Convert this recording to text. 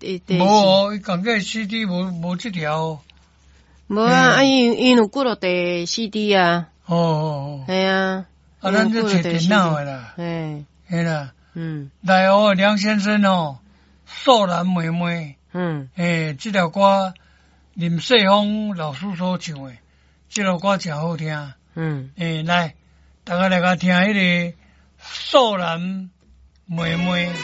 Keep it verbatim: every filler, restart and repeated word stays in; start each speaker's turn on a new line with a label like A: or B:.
A: 第第。
B: 无哦，伊讲个 C D 无无这条。
A: 无啊，啊因因有几落第 C D 啊。
B: 哦哦哦。
A: 系啊。
B: 啊，咱这摕电脑的啦。
A: 嘿。
B: 嘿啦。
A: 嗯。
B: 来哦，梁先生哦，素兰妹妹。
A: 嗯。
B: 诶，这条歌林世峰老师所唱的，这条歌真好听。
A: 嗯。
B: 诶，来，大家来甲听迄个素兰妹妹。